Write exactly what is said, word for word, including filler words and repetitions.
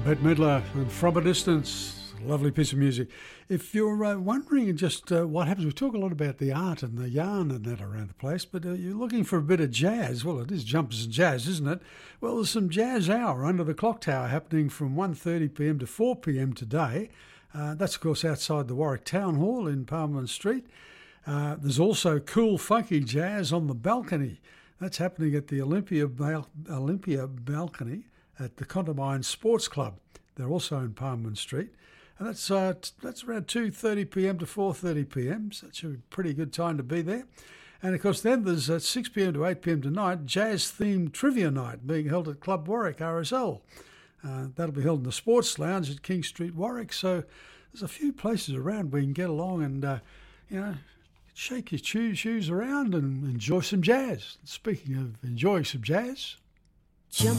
Bette Midler and From a Distance, lovely piece of music. If you're uh, wondering just uh, what happens, we talk a lot about the art and the yarn and that around the place, but uh, you're looking for a bit of jazz. Well, it is jumpers and jazz, isn't it? Well, there's some jazz hour under the clock tower happening from one thirty p m to four p m today. Uh, that's, of course, outside the Warwick Town Hall in Parliament Street. Uh, there's also cool, funky jazz on the balcony. That's happening at the Olympia, Bal- Olympia balcony at the Condamine Sports Club. They're also in Parliament Street. And that's uh, t- that's around two thirty p m to four thirty p m, so it's a pretty good time to be there. And, of course, then there's at six p m to eight p m tonight, jazz-themed trivia night being held at Club Warwick, R S L. Uh, that'll be held in the Sports Lounge at King Street, Warwick. So there's a few places around where you can get along and, uh, you know, shake your shoes, shoes around and enjoy some jazz. Speaking of enjoying some jazz...